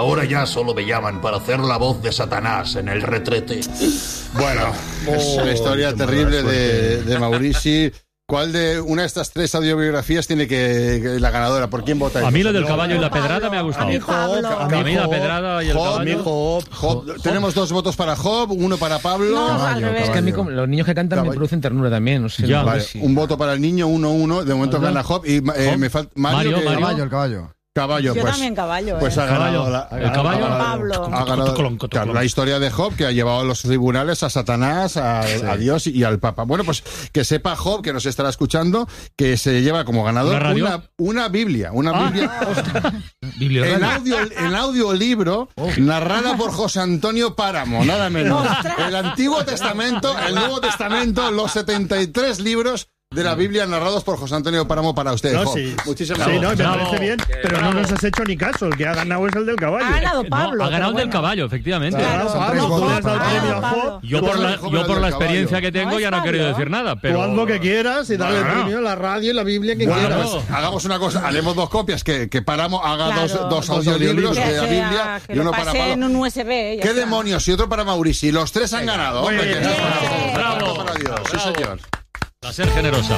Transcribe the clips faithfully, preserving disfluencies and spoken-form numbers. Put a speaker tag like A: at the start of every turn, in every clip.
A: Ahora ya solo me llaman para hacer la voz de Satanás en el retrete.
B: Bueno, oh, es una historia terrible de, de Maurici. ¿Cuál de una de estas tres audiobiografías tiene que, que la ganadora? ¿Por quién votáis?
C: A mí lo del caballo y la pedrada me ha gustado.
D: A mí, Job,
C: a mí la pedrada y el
B: Job,
C: caballo.
B: Job, Job. Job. Tenemos dos votos para Job, uno para Pablo.
E: No,
B: caballo,
E: al revés.
F: Es que a mí como, los niños que cantan
B: Caballo.
F: me producen ternura también. No sé,
C: Ya.
F: no
B: Vale,
F: sé si-
B: un voto para el niño, uno uno. De momento
C: ¿Verdad?
B: gana Job. Y eh,
C: Job.
B: me falta Mario.
C: Mario,
B: que-
C: Mario.
D: Caballo, el caballo.
B: Caballo,
E: Yo
B: pues.
E: también caballo, ¿eh?
B: Pues ha ganado
C: Caballo.
B: la, ha
C: ¿El
B: ganado-
C: caballo?
B: ha ganado-
E: Pablo.
B: ha ganado,
C: Cotoclón, cotoclón.
B: claro, la historia de Job, que ha llevado a los tribunales a Satanás, a, a Dios y al Papa. Bueno, pues que sepa Job, que nos estará escuchando, que se lleva como ganador
C: ¿Una radio?
B: una, una Biblia. Una
C: Ah.
B: Biblia.
F: Biblioradio.
B: En audio, en audiolibro, narrada por José Antonio Páramo, nada menos. El Antiguo Testamento, el Nuevo Testamento, los setenta y tres libros de la Biblia narrados por José Antonio Páramo para ustedes.
G: No,
B: Job.
G: sí.
B: Muchísimas
G: Sí, no, me
C: Bravo.
G: parece bien, pero
C: Bravo.
G: no nos has hecho ni caso. El que ha ganado es el del caballo.
E: Ha ganado Pablo.
C: No, ha ganado
E: pero
C: del
E: bueno.
C: caballo, efectivamente.
E: Claro.
D: Son tres
G: Pablo,
D: votos
G: tú le has dado el
D: para
G: premio a
E: Pablo.
G: Job.
C: Yo
B: Tú
C: por
B: eres
C: la,
B: el joven
C: yo por
B: del
C: la
B: caballo.
C: experiencia que tengo
E: No es
C: ya no he
E: Pablo.
C: querido decir nada, pero...
G: Tú haz lo que quieras y dale el
C: Bueno.
G: premio a la radio y la Biblia que
B: Bueno,
G: quieras.
B: pues hagamos una cosa, haremos dos copias, que, que Páramo haga
E: Claro.
B: dos, dos
E: Dos
B: audiolibros
E: Que
B: de la
E: sea-
B: Biblia
E: que
B: y
E: lo
B: uno para
E: pase
B: Pablo.
E: en un U S B. ya
B: ¿Qué
E: está.
B: demonios? Y otro para Maurici. Los tres han ganado.
G: Muy
B: Hombre,
G: bien.
B: que-
E: Bien.
C: Bravo.
B: Para Dios. Sí,
C: Bravo.
B: señor.
C: A ser generosa.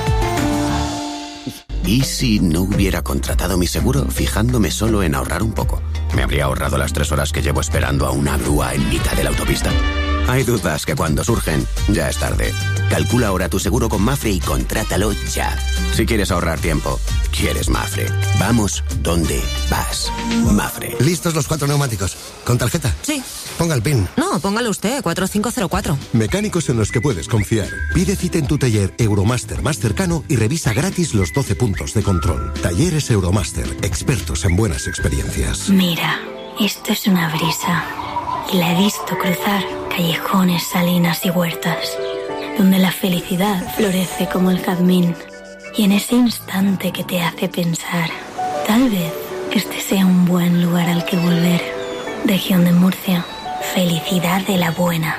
H: ¿Y si no hubiera contratado mi seguro fijándome solo en ahorrar un poco? ¿Me habría ahorrado las tres horas que llevo esperando a una grúa en mitad de la autopista? Hay dudas que cuando surgen, ya es tarde. Calcula ahora tu seguro con Mafre y contrátalo ya. Si quieres ahorrar tiempo, quieres Mafre. Vamos donde vas. Mafre.
I: ¿Listos los cuatro neumáticos? ¿Con tarjeta?
J: Sí.
I: Ponga el PIN.
J: No, póngalo usted, cuatro cinco cero cuatro.
I: Mecánicos en los que puedes confiar. Pide cita en tu taller Euromaster más cercano y revisa gratis los doce puntos de control. Talleres Euromaster, expertos en buenas experiencias.
K: Mira, esto es una brisa. Y la he visto cruzar callejones, salinas y huertas, donde la felicidad florece como el jazmín. Y en ese instante que te hace pensar, tal vez este sea un buen lugar al que volver. Región de Murcia, felicidad de la buena.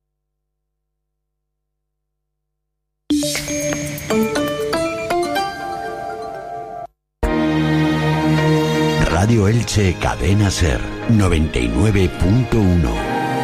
L: Radio Elche Cadena Ser noventa y nueve punto uno.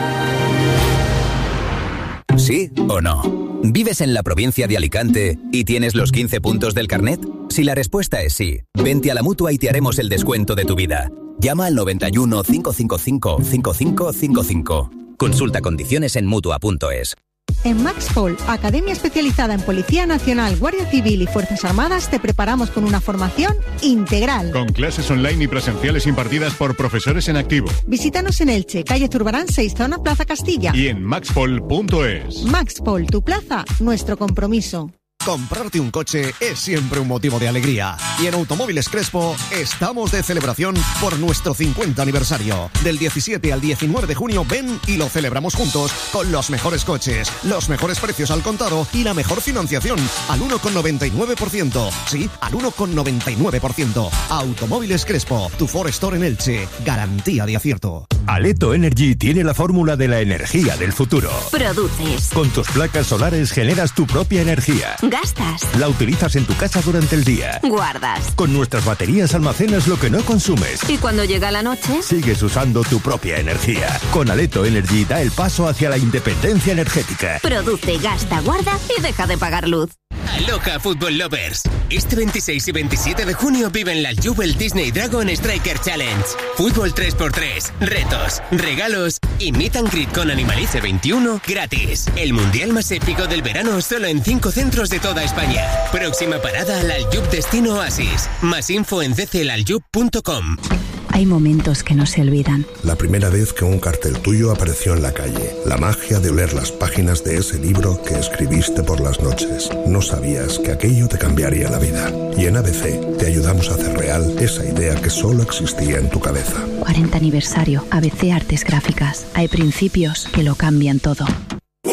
M: ¿Sí o no? ¿Vives en la provincia de Alicante y tienes los quince puntos del carnet? Si la respuesta es sí, vente a la Mutua y te haremos el descuento de tu vida. Llama al noventa y uno, cinco cinco cinco, cinco cinco cinco cinco. Consulta condiciones en Mutua punto es.
N: En Maxpol, academia especializada en Policía Nacional, Guardia Civil y Fuerzas Armadas, te preparamos con una formación integral.
O: Con clases online y presenciales impartidas por profesores en activo.
N: Visítanos en Elche, calle Zurbarán seis, zona Plaza Castilla.
O: Y en maxpol punto es.
N: Maxpol, tu plaza, nuestro compromiso.
P: Comprarte un coche es siempre un motivo de alegría. Y en Automóviles Crespo estamos de celebración por nuestro cincuenta aniversario. Del diecisiete al diecinueve de junio ven y lo celebramos juntos con los mejores coches, los mejores precios al contado y la mejor financiación al uno coma noventa y nueve por ciento. Sí, al uno coma noventa y nueve por ciento. Automóviles Crespo, tu Ford Store en Elche. Garantía de acierto.
Q: Aleto Energy tiene la fórmula de la energía del futuro.
J: Produces.
Q: Con tus placas solares generas tu propia energía.
J: Gastas.
Q: La utilizas en tu casa durante el día.
J: Guardas.
Q: Con nuestras baterías almacenas lo que no consumes.
J: Y cuando llega la noche,
Q: sigues usando tu propia energía. Con Aleto Energy da el paso hacia la independencia energética.
J: produce, gasta, guarda y deja de pagar luz.
R: Aloha Football Lovers. Este veintiséis y veintisiete de junio viven la Jubel Disney Dragon Striker Challenge. Fútbol tres por tres, retos, regalos y meet and greet con Animalice veintiuno gratis. El mundial más épico del verano solo en cinco centros de toda España. Próxima parada al Aljub Destino Oasis. Más info en d c l aljub punto com.
S: Hay momentos que no se olvidan.
I: La primera vez que un cartel tuyo apareció en la calle. La magia de oler las páginas de ese libro que escribiste por las noches. No sabías que aquello te cambiaría la vida. Y en A B C te ayudamos a hacer real esa idea que solo existía en tu cabeza.
S: cuarenta aniversario. A B C Artes Gráficas. Hay principios que lo cambian todo.